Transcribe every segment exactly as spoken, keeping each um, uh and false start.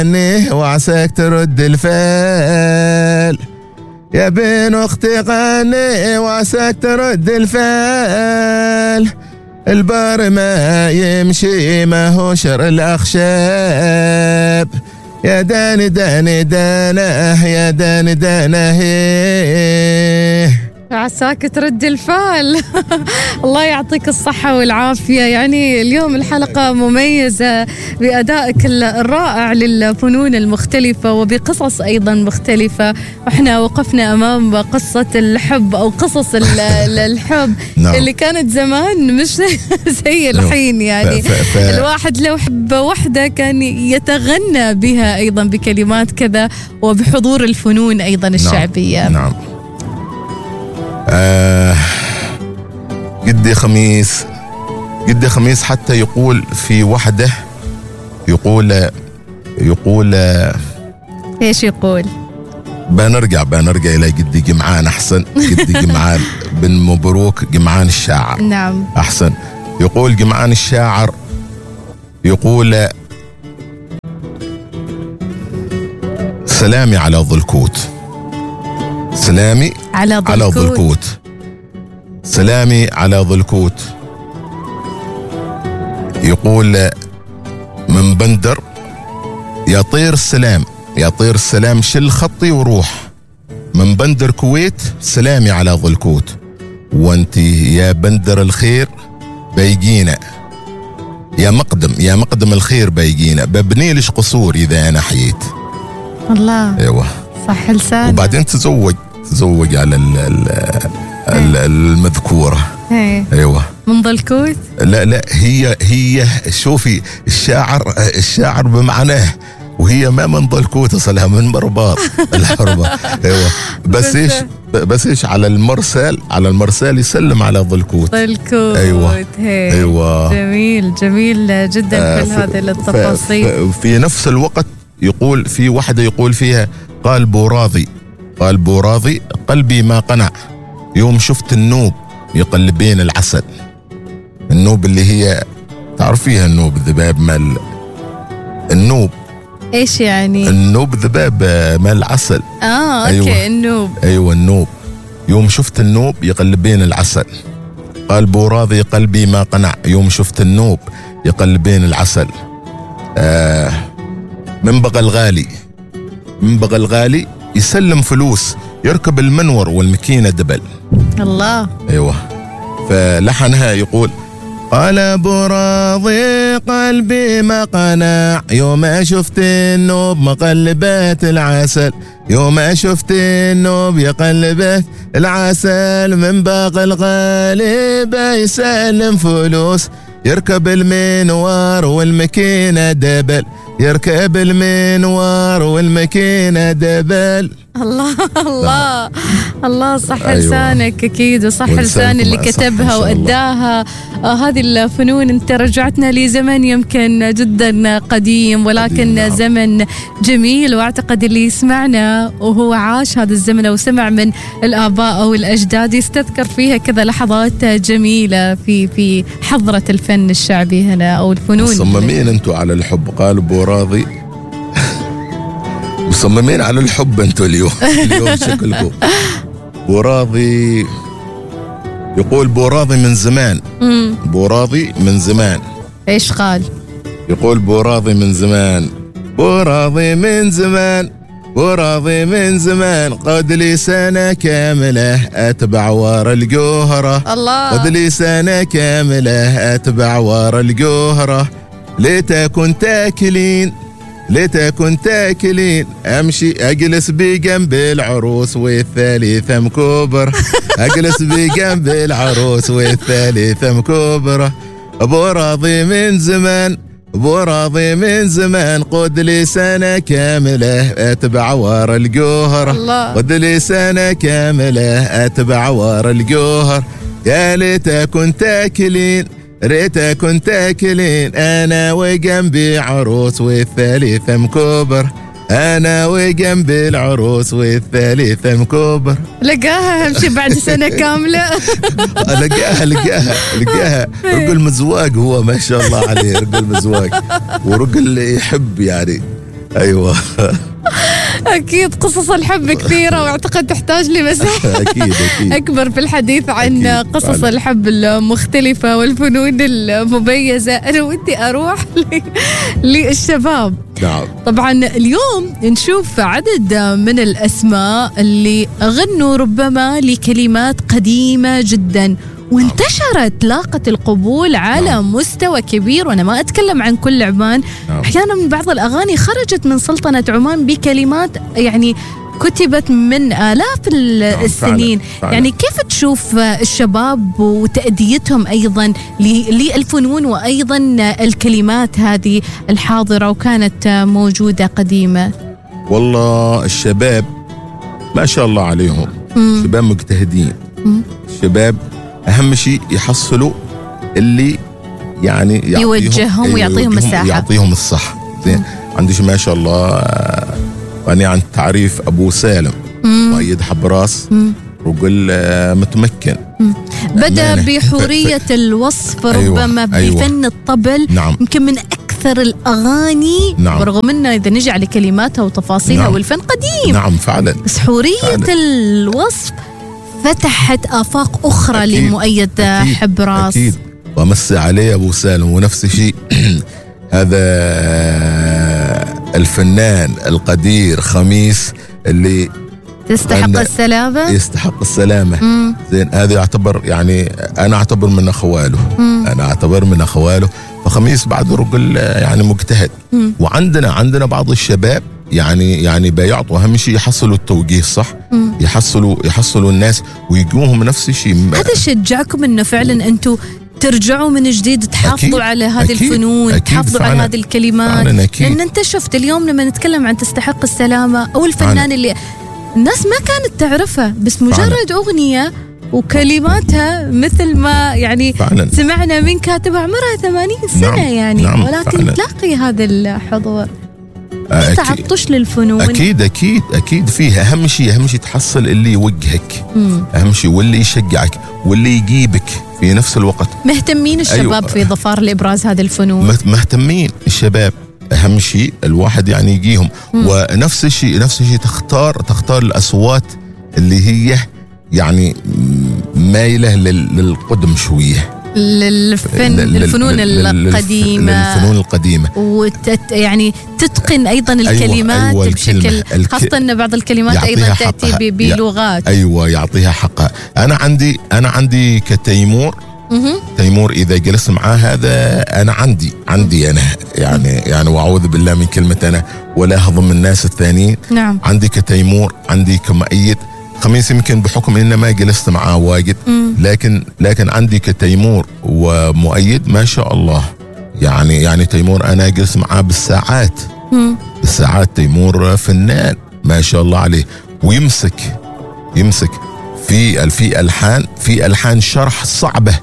وعساك ترد الفال يا بين اختي غني وعساك ترد الفال البار ما يمشي ما هو شر الأخشاب يا داني داني دانه يا داني دانه عساك ترد الفال. الله يعطيك الصحة والعافية. يعني اليوم الحلقة مميزة بأدائك الرائع للفنون المختلفة وبقصص أيضا مختلفة. وإحنا وقفنا أمام قصة الحب أو قصص الحب اللي كانت زمان مش زي الحين. يعني الواحد لو حب وحدة كان يتغنى بها أيضا بكلمات كذا وبحضور الفنون أيضا الشعبية. نعم. آه قدي خميس قدي خميس حتى يقول في وحده يقول يقول ايش يقول؟ بنرجع بنرجع الى قدي جمعان احسن. قدي جمعان بن مبروك جمعان الشاعر. نعم احسن. يقول جمعان الشاعر يقول سلامي على ذو الكوت سلامي على ذو على ذو الكوت سلامي على ذو الكوت. يقول من بندر يا طير السلام يا طير السلام شل خطي وروح من بندر كويت سلامي على ذو الكوت وانتي يا بندر الخير بيجينا يا مقدم يا مقدم الخير بيجينا ببني لش قصور اذا انا حييت. الله. ايوه صح لسان. وبعدين تزوج تزوج على ال ال المذكورة. هي. ايوه من ذو الكوت. لا لا هي هي شوفي الشاعر الشاعر بمعناه وهي ما من ذو الكوت اصلها من مرباط الحربة. ايوه بس ايش بس ايش على المرسال على المرسال يسلم على ذو الكوت. ذو الكوت. ايوه هي. ايوه جميل جميل جدا آه كل هذه التفاصيل. في نفس الوقت يقول في واحدة يقول فيها قال بوراضي قال بوراضي قلبي ما قنع يوم شفت النوب يقلبين العسل. النوب اللي هي تعرفيها النوب ذباب مال النوب. ايش يعني؟ النوب ذباب مال العسل. اه اوكي. أيوة. النوب. ايوه النوب. يوم شفت النوب يقلبين العسل قال بوراضي قلبي ما قنع يوم شفت النوب يقلبين العسل. آه من بغى الغالي من بغى الغالي يسلم فلوس يركب المنور والمكينة دبل. الله. ايوه. فلحنها يقول قال ابو راضي قلبي ما قناع يوم شفت النوب مقلبات العسل يوم شفت النوب يقلبات العسل من باقي الغالب يسلم فلوس يركب المنوار والمكينة دبل يركب المنوار والمكينة دبل. الله الله الله. صح. أيوة. لسانك أكيد وصح لسان اللي كتبها وأداها. آه هذه الفنون أنت رجعتنا لزمن يمكن جدا قديم ولكن قديم. زمن جميل وأعتقد اللي يسمعنا وهو عاش هذا الزمن أو سمع من الآباء أو الأجداد يستذكر فيها كذا لحظات جميلة في في حضرة الفن الشعبي هنا أو الفنون. مصممين أنتوا على الحب قالوا بوراضي مصممين على الحب انتوا اليوم. اليوم شكلكم. بوراضي يقول بوراضي من زمان. مم. بوراضي من زمان. ايش قال؟ يقول بوراضي من زمان بوراضي من زمان بوراضي من زمان قد لي سنة كاملة أتبع ورا الجوهرة. الله. قد لي سنة كاملة أتبع ورا الجوهرة لتكن تاكلين لتكن تاكلين أمشي أجلس بجنب العروس والثالثة مكبرة أجلس بجنب العروس والثالثة مكبرة أبو راضي من زمان أبو راضي من زمان قد لي سنة كاملة أتبع ورا الجوهر. قد لي سنة كاملة أتبع ورا الجوهر يا لتكن تاكلين ريتكن تاكلين أنا وجنبي عروس والثالثة مكبر أنا وجنبي العروس والثالثة مكبر. لقاها همشي بعد سنة كاملة. لقاها لقاها لقاها رجل مزواج هو ما شاء الله عليه رجل مزواج ورجل يحب يعني ايوه أكيد قصص الحب كثيرة، وأعتقد تحتاج لمساحة اكيد اكيد أكبر في الحديث عن أكيد. قصص فعلا. الحب المختلفة والفنون المميزة. أنا ودي أروح ل- للشباب. نعم. طبعا اليوم نشوف عدد من الأسماء اللي غنوا ربما لكلمات قديمة جدا وانتشرت، لاقت القبول على نعم. مستوى كبير. وأنا ما أتكلم عن كل عمان، نعم. أحيانا من بعض الأغاني خرجت من سلطنة عمان بكلمات يعني كتبت من آلاف ال- نعم، السنين. فعلا. فعلا. يعني كيف تشوف الشباب وتأديتهم أيضا ل- للفنون وأيضا الكلمات هذه الحاضرة وكانت موجودة قديمة؟ والله الشباب ما شاء الله عليهم، مم. شباب مجتهدين. مم. شباب اهم شيء يحصلوا اللي يعني يعطيهم يوجههم أيوة، ويعطيهم يوجههم- مساحة. يعطيهم الصح. زين. عندي ما شاء الله آه، غني عن تعريف ابو سالم مم. مؤيد حبراس، مم. رجل آه، متمكن. بدأ أمانة. بحورية الوصف أيوة، ربما أيوة. بفن الطبل. نعم. يمكن من أكثر الأغاني، نعم. برغم أنه إذا نجي على كلماتها وتفاصيلها نعم. والفن قديم، نعم فعلا. بس حورية فعلا. الوصف فتحت آفاق أخرى أكيد. لمؤيد أكيد. حبراس. أكيد. ومسي عليه أبو سالم. ونفس الشيء هذا الفنان القدير خميس اللي تستحق غنى- السلامة. يستحق السلامة. مم. زين. هذا يعتبر يعني أنا أعتبر من أخواله. مم. أنا أعتبر من أخواله. فخميس بعد رجل يعني مجتهد. مم. وعندنا عندنا بعض الشباب يعني يعني بيعطوا أهم شيء يحصلوا التوجيه الصح. مم. يحصلوا يحصلوا الناس ويجوهم نفس الشيء. هذا شجعكم انه فعلا انتم ترجعوا من جديد تحافظوا أكيد. على هذه أكيد. الفنون، أكيد. تحافظوا على فعلا. هذه الكلمات. فعلا أكيد. لان انت شفت اليوم لما نتكلم عن تستحق السلامة او الفنان فعلا. اللي الناس ما كانت تعرفها، بس مجرد فعلا. اغنية وكلماتها مثل ما يعني فعلا. سمعنا من كاتبها عمرها ثمانين سنة. نعم. يعني نعم. ولكن فعلا. تلاقي هذا الحضور. أكيد. تعطش للفنون. اكيد اكيد اكيد فيها. اهم شيء اهم شيء تحصل اللي يوجهك. مم. اهم شيء واللي يشجعك واللي يجيبك في نفس الوقت. مهتمين الشباب أيوة. في ظفار لإبراز هذه الفنون. مهت- مهتمين الشباب. اهم شيء الواحد يعني يجيهم. مم. ونفس الشيء نفس الشيء تختار تختار الاصوات اللي هي يعني مايله لل- للقدم شويه. للفن لل- لل- الفنون لل- للف- القديمة، للفنون القديمة. وتت يعني تتقن ايضا الكلمات أيوة بشكل الكلمة. الك- خاصة ان بعض الكلمات يعطيها ايضا حقها. تاتي ب- بلغات. ايوه يعطيها حقها. انا عندي انا عندي كتيمور. مهم. تيمور اذا جلست معاه هذا انا عندي عندي انا يعني يعني واعوذ بالله من كلمه انا ولا اهضم الناس الثانيين. نعم. عندي كتيمور، عندي كمؤيد. خميس يمكن بحكم ان ما جلست معاه واجد، مم. لكن لكن عندي كتيمور ومؤيد ما شاء الله. يعني يعني تيمور انا جلست معاه بالساعات مم. بالساعات. تيمور فنان ما شاء الله عليه. ويمسك يمسك في في الحان في الحان شرح صعبه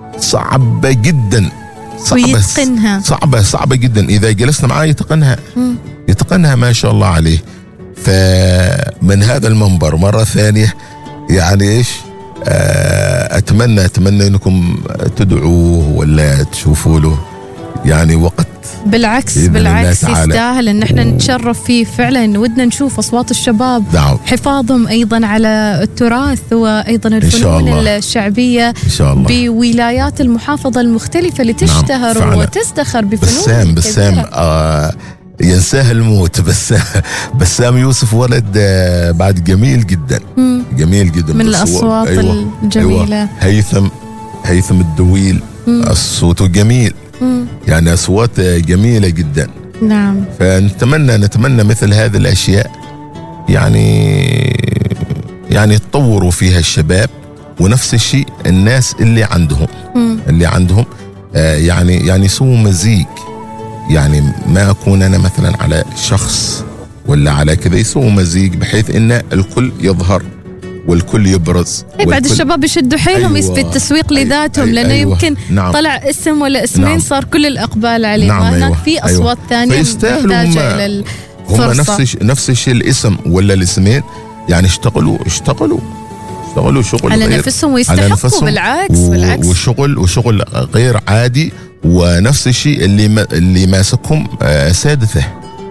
صعبه جدا. صعبه ويتقنها. صعبه صعبه جدا. اذا جلسنا معاه يتقنها مم. يتقنها ما شاء الله عليه. فمن هذا المنبر مرة ثانية يعني إيش آه، أتمنى أتمنى أنكم تدعوه ولا تشوفوا له يعني وقت. بالعكس بإذن الله بالعكس تعالى. يستاهل ان احنا نتشرف فيه فعلا. ودنا نشوف اصوات الشباب، دعوة حفاظهم ايضا على التراث وايضا شاء الفنون الله. الشعبيه إن شاء الله. بولايات المحافظه المختلفه اللي تشتهر فعلا. وتزدخر بفنون بسام بسام كثيرة. آه ينساه الموت. بس بسام يوسف ولد آه بعد جميل جدا. مم. جميل جدا. من بس هو- الأصوات أيوة الجميلة. أيوة هيثم هيثم الدويل. مم. صوته جميل. مم. يعني أصوات جميلة جدا. نعم. فنتمنى نتمنى مثل هذه الأشياء يعني يعني يتطوروا فيها الشباب. ونفس الشيء الناس اللي عندهم مم. اللي عندهم آه يعني يعني يسووا مزيج. يعني ما أكون أنا مثلا على شخص ولا على كذا، يسووا مزيج بحيث إن الكل يظهر والكل يبرز. إيه بعد والكل- الشباب يشدوا حيلهم أيوة. في التسويق أي- لذاتهم، أي- لأنه أيوة. يمكن نعم. طلع اسم ولا اسمين نعم. صار كل الإقبال عليه. نعم. ما هناك أيوة. في أيوة. أصوات ثانية فيستاهلوا محتاجة هم- إلى هم نفس الفرصة. الش- نفس الشيء الاسم ولا الاسمين يعني اشتغلوا اشتغلوا اشتغلوا شغل على غير نفسهم على ويستحقوا. نفسهم. بالعكس و- بالعكس. وشغل وشغل غير عادي. ونفس الشيء اللي ما اللي ماسكهم آه، سادته. مم.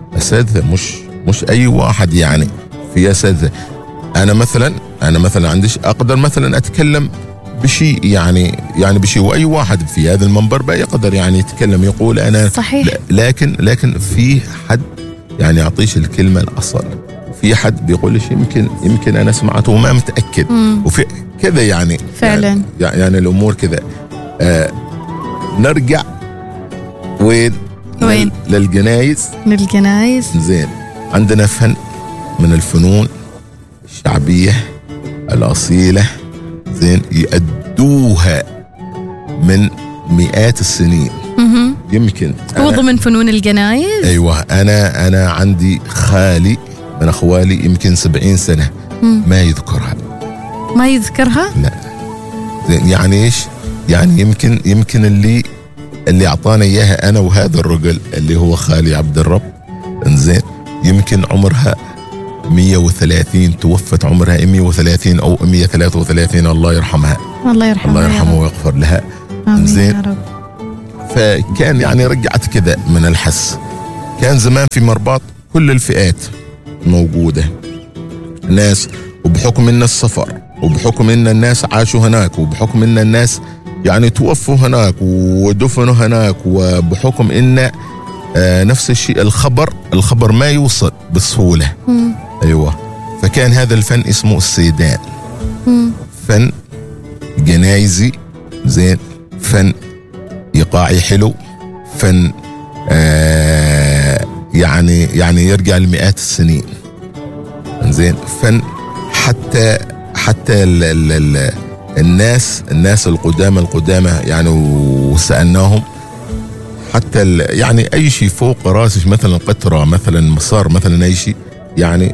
اساتذه، مش مش اي واحد يعني، في اساتذه. انا مثلا انا مثلا عنديش اقدر مثلا اتكلم بشيء يعني يعني بشيء، واي واحد في هذا المنبر بقى يقدر يعني يتكلم يقول انا صحيح. لكن لكن في حد يعني يعطيش الكلمه الاصل، وفي حد بيقول شيء يمكن يمكن انا سمعته وما متاكد، مم. وفي كذا يعني فعلا يعني, يعني الامور كذا. آه نرجع وين؟ وين؟ للجنايز. للجنايز. زين، عندنا فن من الفنون الشعبيه الاصيله، زين، يأدوها من مئات السنين. مهم. يمكن هو ضمن فنون الجنايز. ايوه، انا انا عندي خالي من اخوالي يمكن سبعين سنه مم. ما يذكرها. ما يذكرها؟ لا. زين، يعني ايش؟ يعني يمكن يمكن اللي اللي اعطانا اياها انا وهذا الرجل اللي هو خالي عبد الرب، انزين، يمكن عمرها مئة وثلاثين، توفت عمرها مئة وثلاثين او مئة وثلاثة وثلاثين، الله يرحمها. الله يرحمها. الله يرحمه ويغفر لها. آمين زين. يا رب. فكان يعني رجعت كذا من الحس. كان زمان في مرباط كل الفئات موجودة، ناس، وبحكم ان السفر، وبحكم ان الناس عاشوا هناك، وبحكم ان الناس يعني توفوا هناك ودفنوا هناك، وبحكم ان آه نفس الشيء الخبر الخبر ما يوصل بسهولة. مم. ايوه، فكان هذا الفن اسمه السيدان. مم. فن جنايزي، زين، فن ايقاعي حلو، فن آه يعني يعني يرجع لمئات السنين، زين، فن حتى حتى ال ال ال الناس الناس القدامى القدامى يعني، وسألناهم حتى يعني اي شيء فوق راسك، مثلا قطره، مثلا مسار، مثلا اي شيء يعني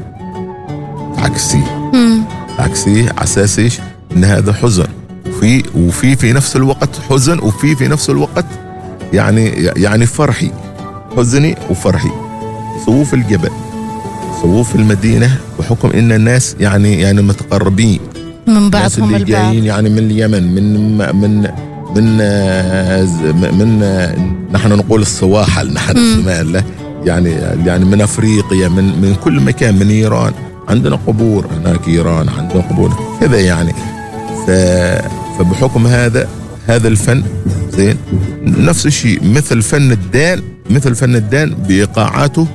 عكسيه عكسيه على اساس ايش؟ ان هذا حزن، وفي وفي في نفس الوقت حزن، وفي في نفس الوقت يعني يعني فرحي، حزني وفرحي. صوف الجبل، صوف المدينه، بحكم ان الناس يعني يعني متقربين من بعضهم البعض، جايين يعني من اليمن، من من من من, من نحن نقول السواحل، نحن الشمال له يعني يعني من افريقيا، من من كل مكان، من ايران، عندنا قبور هناك، ايران عندنا قبور كذا يعني. فبحكم هذا هذا الفن، زين، نفس الشيء مثل فن الدان، مثل فن الدان بايقاعاته،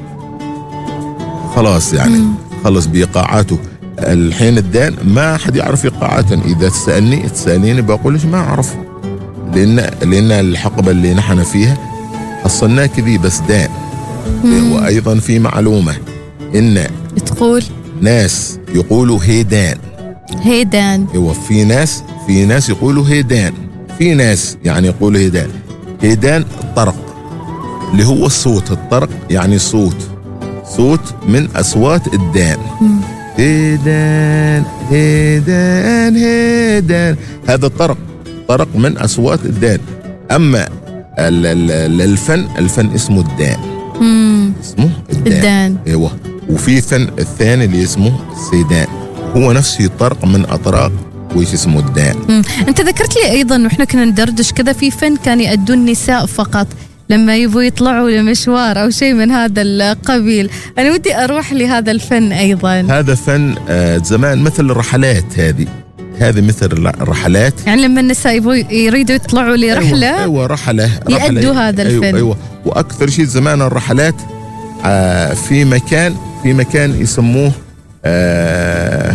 خلاص يعني مم. خلص بايقاعاته. الحين الدان ما حد يعرف ايقاعاته، اذا تسالني تساليني بقول لك ما اعرف، لان لان الحقبه اللي نحن فيها حصلناه كذي بس دان. مم. وايضا في معلومه ان تقول ناس يقولوا هيدان. هيدان. ايوه، في ناس في ناس يقولوا هيدان، في ناس يعني يقولوا هيدان. هيدان الطرق، اللي هو الصوت، الطرق يعني صوت صوت من اصوات الدان. مم. هيدان هيدان هيدان، هذا الطرق، طرق من اصوات الدان. اما ال ال الفن الفن اسمه الدان. مم. اسمه الدان, الدان. ايوه. وفي فن الثاني اللي اسمه السيدان، هو نفسه طرق من اطراق ويش اسمه الدان. مم. انت ذكرت لي ايضا واحنا كنا ندردش كذا في فن كان يأدون النساء فقط لما يبوا يطلعوا لمشوار او شيء من هذا القبيل. انا ودي اروح لهذا الفن ايضا. هذا فن آه زمان مثل الرحلات، هذه هذه مثل الرحلات، يعني لما النساء يبوا يريدوا يطلعوا لرحله، ايوه, أيوة رحله يأدوا هذا الفن. ايوه, أيوة. واكثر شيء زمان الرحلات آه في مكان في مكان يسموه آه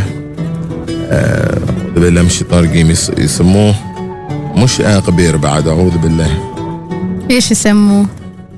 آه بالله مش طارقين، يسموه مش آقبير بعد، اعوذ بالله. ايش يسموه؟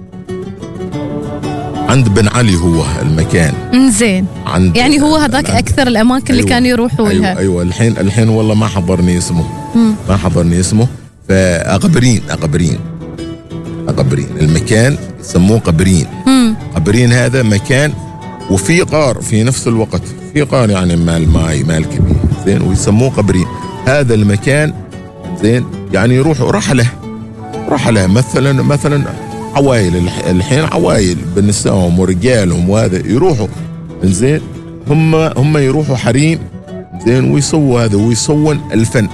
عند بن علي هو المكان. انزين، يعني هو هذاك اكثر الاماكن أيوة اللي كانوا يروحوا أيوة لها. ايوه الحين الحين والله ما حضرني اسمه. مم. ما حضرني اسمه. فاقبرين اقبرين اقبرين المكان يسموه قبرين. مم. قبرين هذا مكان وفي غار في نفس الوقت، في غار يعني مال ماي مال كبير، زين، ويسموه قبرين. هذا المكان، زين، يعني يروحوا رحله رحله مثلا مثلا عوائل، الحين عوائل بنسائهم ورجالهم وهذا يروحوا، زين، هم هم يروحوا حريم، زين، ويسووا هذا ويسوون الفن.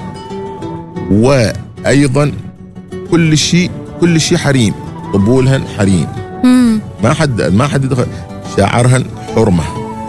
وايضا كل شيء كل شيء حريم، طبولهن حريم. مم. ما حد ما حد يدخل. شعرهن حرمة.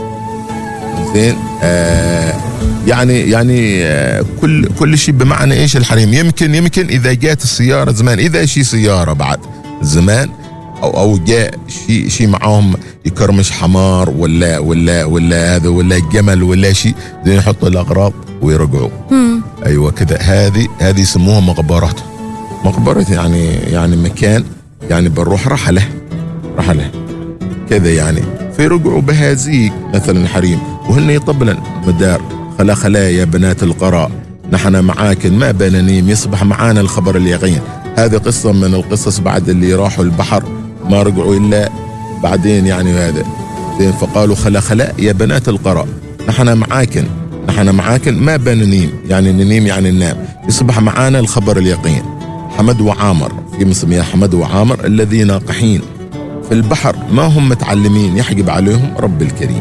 زين آه يعني يعني آه كل كل شيء بمعنى ايش الحريم. يمكن يمكن اذا جات السيارة زمان، اذا شيء سيارة بعد زمان او او جاء شيء شيء معاهم يكرمش حمار ولا ولا ولا هذا ولا جمل ولا شيء، زين يحطوا الاغراض ويرجعوا. ايوه كذا. هذه هذه يسموها مقبرات. مقبرة يعني يعني مكان يعني بنروح رحلة رحلة كذا يعني، فيرجعوا بهذيك مثلا حريم. وهن يطبلن مدار خلا خلا يا بنات القراء نحن معاكن ما بنانيم يصبح معانا الخبر اليقين. هذه قصة من القصص بعد اللي راحوا البحر ما رجعوا إلا بعدين يعني. هذا زين فقالوا خلا خلا يا بنات القراء نحن معاكن نحن معاكن ما بنانيم يعني ننيم يعني ننام يصبح معانا الخبر اليقين. حمد وعامر في مسميها حمد وعامر الذي ناقحين في البحر ما هم متعلمين يحجب عليهم رب الكريم.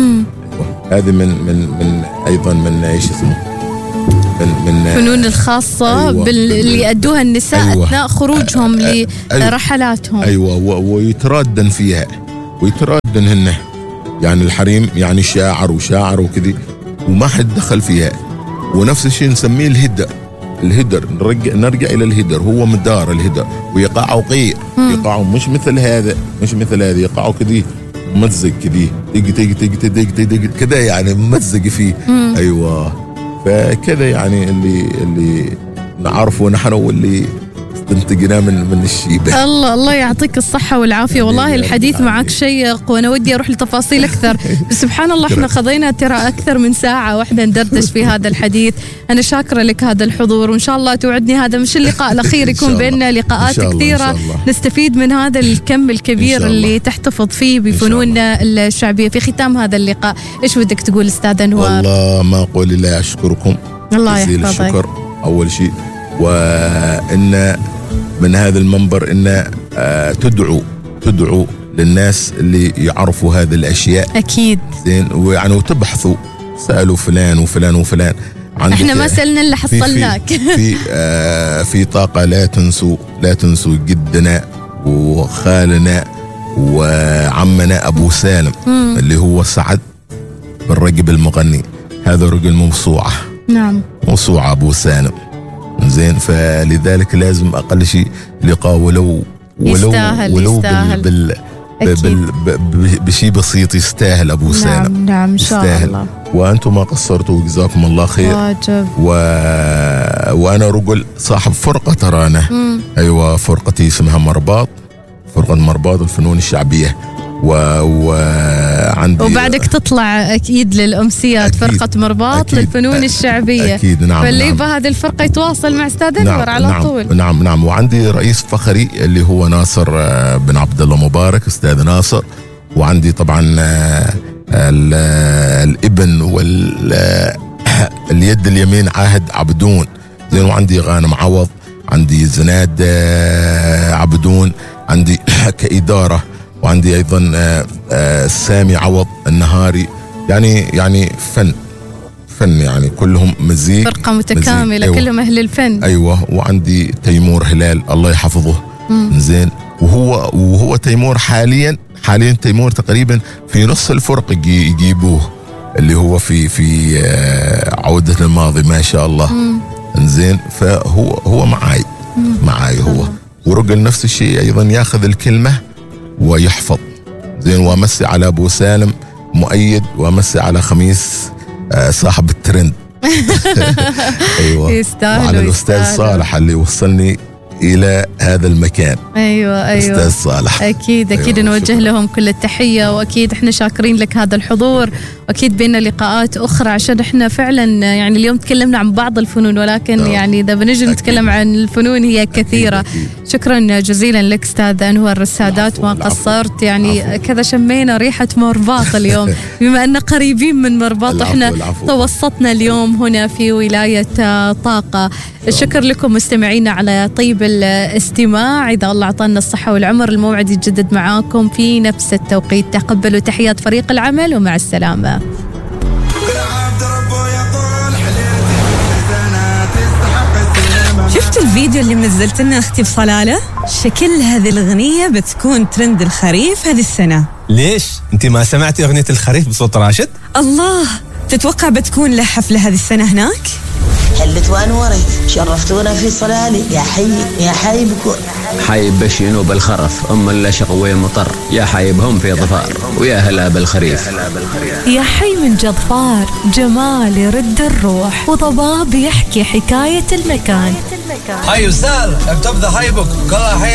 هذه من من من ايضا من ايش اسمه من من فنون الخاصه أيوة اللي ادوها النساء أيوة اثناء خروجهم أيوة لرحلاتهم. ايوه ويترادن فيها ويترادن هن يعني الحريم يعني شاعر وشاعر وكذي وما حد دخل فيها. ونفس الشيء نسميه الهدر. الهدر نرجع نرجع الى الهدر، هو مدار الهدر ويقعوا قير يقعوا مش مثل هذا مش مثل هذا يقعوا كذي ممزق كذي تيجي تيجي تيجي تيجي تيجي كذا يعني ممزق فيه. مم. ايوه فكذا يعني اللي اللي نعرفه نحن واللي استنتجناه من من الشيبة. الله الله يعطيك الصحة والعافية. والله الحديث معك شيق وأنا ودي أروح لتفاصيل أكثر. بس سبحان الله إحنا خضينا ترى أكثر من ساعة واحدة ندردش في هذا الحديث. أنا شاكرة لك هذا الحضور وإن شاء الله توعدني هذا مش اللقاء الأخير، يكون بيننا لقاءات كثيرة نستفيد من هذا الكم الكبير اللي تحتفظ فيه بفنوننا الشعبية. في ختام هذا اللقاء إيش بدك تقول أستاذ أنوار؟ والله ما أقول إلا أشكركم الله يحفظك. الشكر أول شيء، وإن من هذا المنبر إن آه تدعو تدعو للناس اللي يعرفوا هذه الأشياء أكيد زين ويعني وتبحثوا سألوا فلان وفلان وفلان. احنا ما سألنا اللي حصلناك. في في, آه في طاقة لا تنسوا لا تنسوا جدنا وخالنا وعمنا أبو سالم مم. اللي هو سعد بن رجب المغني. هذا رجل موسوعة. نعم موسوعة أبو سالم زين. فلذلك لازم أقل شيء لقاء ولو ولو يستاهل ولو يستاهل بال بال بال بشيء بسيط يستاهل أبو نعم سالم. نعم إن شاء يستاهل. الله. وأنتم ما قصرتوا وجزاكم الله خير. واجب. و... وأنا رجل صاحب فرقة ترانا. مم. أيوة فرقتي اسمها مرباط، فرقة مرباط الفنون الشعبية. وعندي وبعدك تطلع أكيد للأمسيات فرقة مرباط أكيد للفنون الشعبية. أكيد نعم. فاللي نعم. بهذه الفرقة يتواصل مع أستاذ أنور نعم على نعم طول. نعم نعم. وعندي رئيس فخري اللي هو ناصر بن عبد الله مبارك أستاذ ناصر. وعندي طبعا الابن واليد اليمين عاهد عبدون زين. وعندي غانم عوض، عندي زناد عبدون، عندي كإدارة، وعندي أيضا آآ آآ سامي عوض النهاري. يعني يعني فن فن يعني كلهم مزيج فرقة متكاملة. أيوة. كلهم أهل الفن. أيوة. وعندي تيمور هلال الله يحفظه زين. وهو وهو تيمور حاليا حاليا تيمور تقريبا في نص الفرق يجيبوه اللي هو في في عودة الماضي ما شاء الله زين. فهو هو معاي معاي هو. ورجل نفس الشيء أيضا ياخذ الكلمة ويحفظ زين. وامسي على ابو سالم مؤيد، وامسي على خميس آه صاحب الترند. ايوه. يستاهل. وعلى الاستاذ صالح اللي وصلني الى هذا المكان. ايوه ايوه استاذ صالح. اكيد اكيد أيوة نوجه لهم كل التحيه. واكيد احنا شاكرين لك هذا الحضور. واكيد بينا لقاءات اخرى عشان احنا فعلا يعني اليوم تكلمنا عن بعض الفنون، ولكن أوه. يعني اذا بنجي نتكلم عن الفنون هي كثيره. أكيد أكيد. شكرا جزيلا لك استاذ انور السادات. ما قصرت يعني العفو. كذا شمينا ريحه مرباط اليوم بما ان قريبين من مرباط. العفو. احنا العفو. توسطنا اليوم هنا في ولايه طاقه. الشكر لكم مستمعينا على طيب الاستماع. إذا الله أعطانا الصحة والعمر الموعد يتجدد معاكم في نفس التوقيت. تقبلوا تحيات فريق العمل ومع السلامة. شفت الفيديو اللي منزلت لنا أختي بصلالة؟ شكل هذه الأغنية بتكون ترند الخريف هذه السنة. ليش؟ أنت ما سمعتي أغنية الخريف بصوت راشد؟ الله، تتوقع بتكون له حفلة هذه السنة هناك؟ حلت وانوري شرفتونا في صلالي، يا حي يا حي بكون حي بشينو بالخرف، أم اللشق ومطر، يا حيبهم في ظفار، ويا هلا بالخريف. يا حي من جظفار، جمال يرد الروح، وضباب يحكي حكاية المكان. هاي وسال اكتب ذا هاي بوك كلها حي